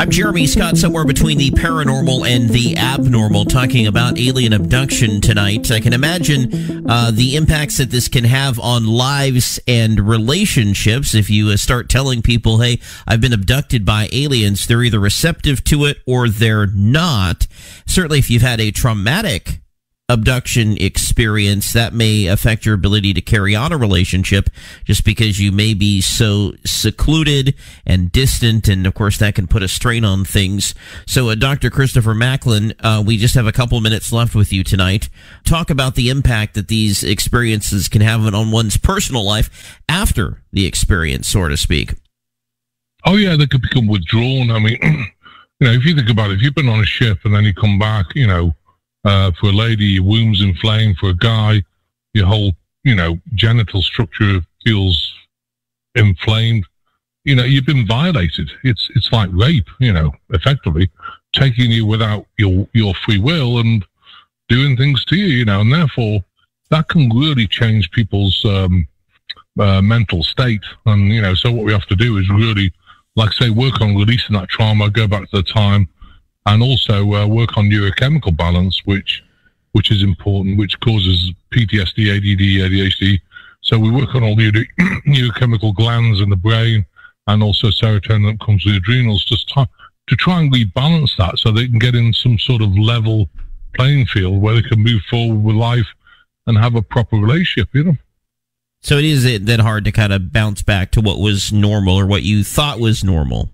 I'm Jeremy Scott, somewhere between the paranormal and the abnormal, talking about alien abduction tonight. I can imagine the impacts that this can have on lives and relationships. If you start telling people, hey, I've been abducted by aliens, they're either receptive to it or they're not. Certainly, if you've had a traumatic abduction experience, that may affect your ability to carry on a relationship just because you may be so secluded and distant, and of course that can put a strain on things. So Dr. Christopher Macklin, we just have a couple minutes left with you tonight. Talk about the impact that these experiences can have on one's personal life after the experience, so to speak. Oh yeah, they could become withdrawn. I mean, if you think about it, if you've been on a ship and then you come back, for a lady, your womb's inflamed. For a guy, your whole, genital structure feels inflamed. You've been violated. It's like rape, effectively taking you without your free will and doing things to you, and therefore that can really change people's mental state. And, so what we have to do is really, like say, work on releasing that trauma, go back to the time, and also work on neurochemical balance, which is important, which causes PTSD, ADD, ADHD. So we work on all the neurochemical glands in the brain, and also serotonin that comes with the adrenals, just to try and rebalance that so they can get in some sort of level playing field where they can move forward with life and have a proper relationship, So it is then hard to kind of bounce back to what was normal or what you thought was normal.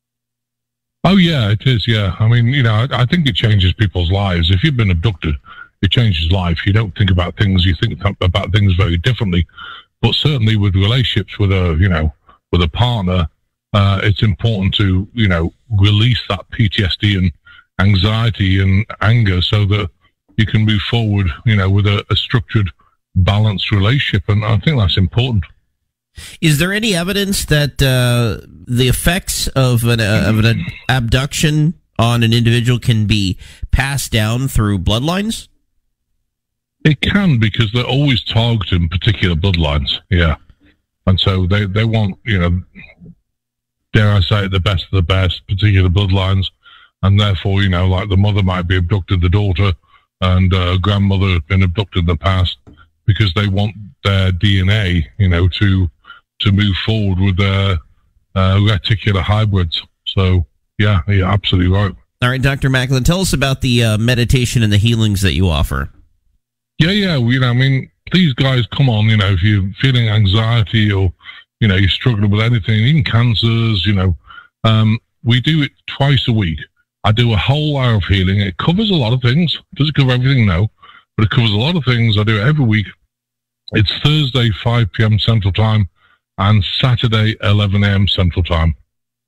Oh, yeah, it is, yeah. I mean, I think it changes people's lives. If you've been abducted, it changes life. You don't think about things. You think about things very differently. But certainly with relationships with a partner, it's important to, release that PTSD and anxiety and anger so that you can move forward, with a structured, balanced relationship. And I think that's important. Is there any evidence that the effects of an abduction on an individual can be passed down through bloodlines? It can, because they're always targeting particular bloodlines, yeah. And so they want, dare I say it, the best of the best, particular bloodlines. And therefore, like the mother might be abducted the daughter, and grandmother has been abducted in the past, because they want their DNA, to move forward with their reticular hybrids. So, yeah, you're absolutely right. All right, Dr. Macklin, tell us about the meditation and the healings that you offer. Yeah, please, guys, come on, if you're feeling anxiety or, you're struggling with anything, even cancers, we do it twice a week. I do a whole hour of healing. It covers a lot of things. It doesn't cover everything, no, but it covers a lot of things. I do it every week. It's Thursday, 5 p.m. Central Time, and Saturday, 11 a.m. Central Time.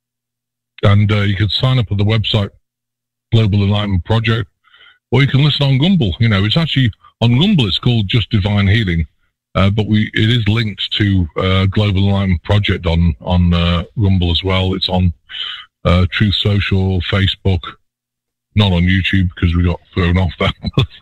And you can sign up at the website, Global Enlightenment Project, or you can listen on Rumble. It's actually, on Rumble, it's called Just Divine Healing, but it is linked to Global Enlightenment Project on Rumble as well. It's on Truth Social, Facebook, not on YouTube because we got thrown off that.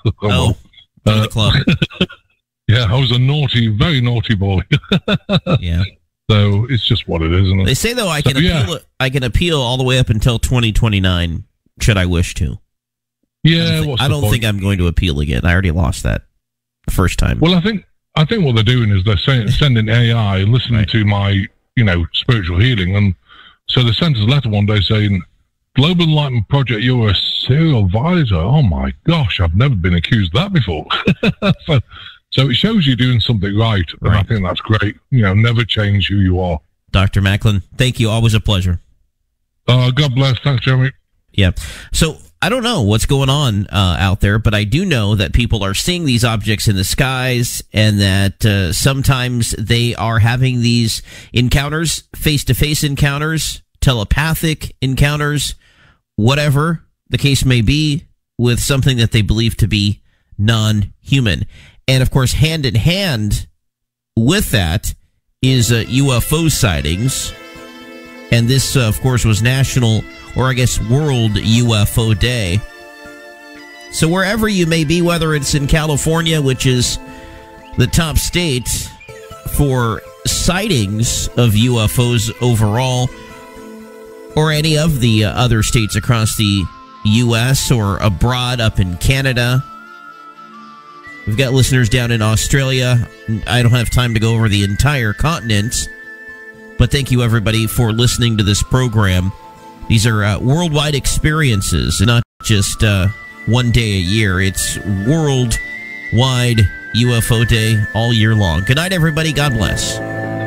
The club. Yeah, I was a very naughty boy. Yeah. So it's just what it is, isn't it? They say, though, I can appeal all the way up until 2029, should I wish to. Yeah, I don't think I'm going to appeal again. I already lost that the first time. Well, I think what they're doing is they're sending AI and listening to my, spiritual healing. And so they sent us a letter one day saying, Global Enlightenment Project, you're a serial advisor. Oh, my gosh, I've never been accused of that before. So it shows you're doing something right, and I think that's great. Never change who you are. Dr. Macklin, thank you. Always a pleasure. God bless. Thanks, Jeremy. Yeah. So I don't know what's going on out there, but I do know that people are seeing these objects in the skies, and that sometimes they are having these encounters, face-to-face encounters, telepathic encounters, whatever the case may be, with something that they believe to be non-human. And, of course, hand in hand with that is UFO sightings. And this, of course, was National, or I guess World UFO Day. So wherever you may be, whether it's in California, which is the top state for sightings of UFOs overall, or any of the other states across the U.S. or abroad up in Canada. We've got listeners down in Australia. I don't have time to go over the entire continent, but thank you, everybody, for listening to this program. These are worldwide experiences, not just one day a year. It's worldwide UFO Day all year long. Good night, everybody. God bless.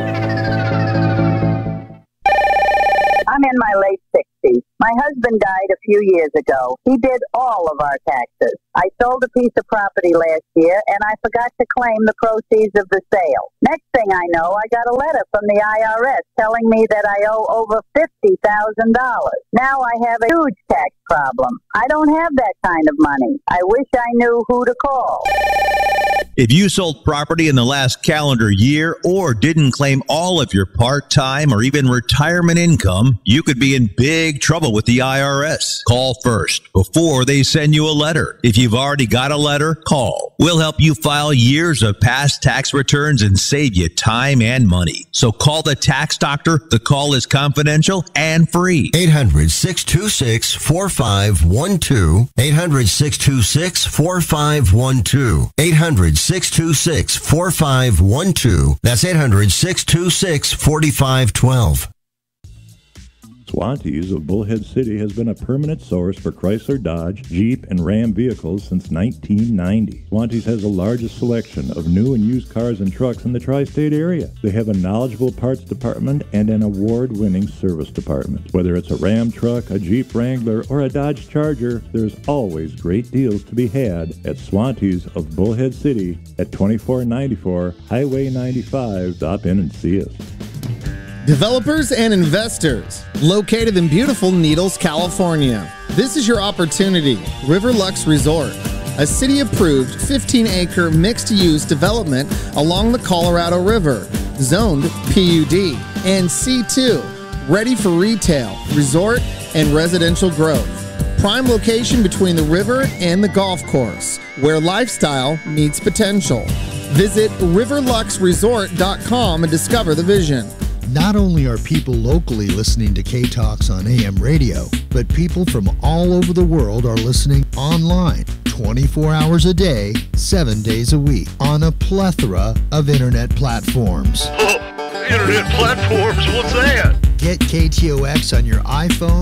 I'm in my late 60s. My husband died a few years ago. He did all of our taxes. I sold a piece of property last year, and I forgot to claim the proceeds of the sale. Next thing I know, I got a letter from the IRS telling me that I owe over $50,000. Now I have a huge tax problem. I don't have that kind of money. I wish I knew who to call. If you sold property in the last calendar year or didn't claim all of your part-time or even retirement income, you could be in big trouble with the IRS. Call first before they send you a letter. If you've already got a letter, call. We'll help you file years of past tax returns and save you time and money. So call the tax doctor. The call is confidential and free. 800-626-4512. 800-626-4512. 800-626-4512. That's 800-626-4512. Swantees of Bullhead City has been a permanent source for Chrysler, Dodge, Jeep, and Ram vehicles since 1990. Swantees has the largest selection of new and used cars and trucks in the tri-state area. They have a knowledgeable parts department and an award-winning service department. Whether it's a Ram truck, a Jeep Wrangler, or a Dodge Charger, there's always great deals to be had at Swantees of Bullhead City at 2494 Highway 95. Stop in and see us. Developers and investors, located in beautiful Needles, California. This is your opportunity. Riverlux Resort, a city-approved 15-acre mixed-use development along the Colorado River, zoned PUD and C2, ready for retail, resort, and residential growth. Prime location between the river and the golf course, where lifestyle meets potential. Visit riverluxresort.com and discover the vision. Not only are people locally listening to K-Talks on AM radio, but people from all over the world are listening online 24 hours a day, 7 days a week on a plethora of internet platforms. Oh, internet platforms? What's that? Get KTOX on your iPhone